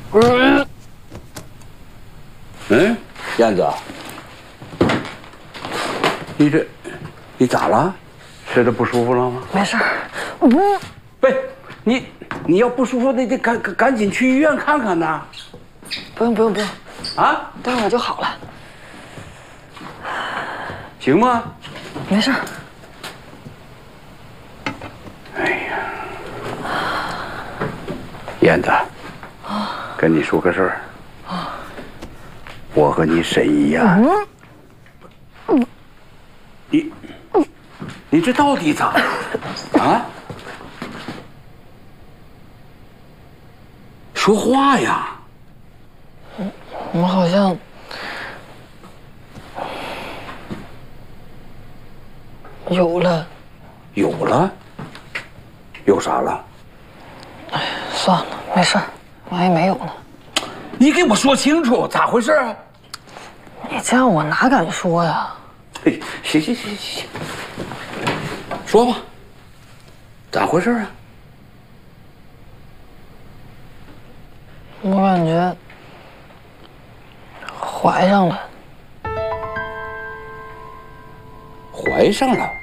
嗯，燕子，你咋了？吃的不舒服了吗？ 没事。 不，你要不舒服，得赶紧去医院看看呐。 不用， 啊， 待会儿就好了。 行吗？ 没事。 哎呀，燕子，跟你说个事儿。我和你婶姨呀，你这到底咋了？啊？说话呀！ 我好像有了。 有啥了？ 算了，没事，万一没有呢？ 你给我说清楚，咋回事啊？ 你这样我哪敢说呀？ 嘿，行，说吧，咋回事啊？ 我感觉怀上了。 怀上了？